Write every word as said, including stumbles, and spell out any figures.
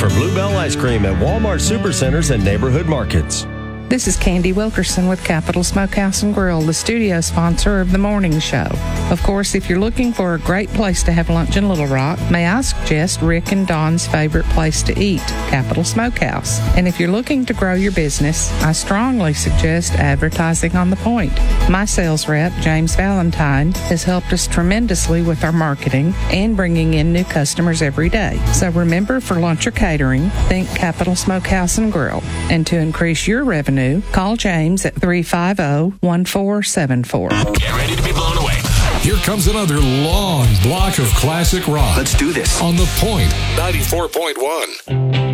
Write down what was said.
for Bluebell Ice Cream at Walmart Supercenters and neighborhood markets. This is Candy Wilkerson with Capital Smokehouse and Grill, the studio sponsor of the morning show. Of course, if you're looking for a great place to have lunch in Little Rock, may I suggest Rick and Don's favorite place to eat, Capital Smokehouse. And if you're looking to grow your business, I strongly suggest advertising on the Point. My sales rep, James Valentine, has helped us tremendously with our marketing and bringing in new customers every day. So remember, for lunch or catering, think Capital Smokehouse and Grill. And to increase your revenue, call James at three five zero, one four seven four. Get ready to be blown away. Here comes another long block of classic rock. Let's do this. On the Point, ninety-four point one.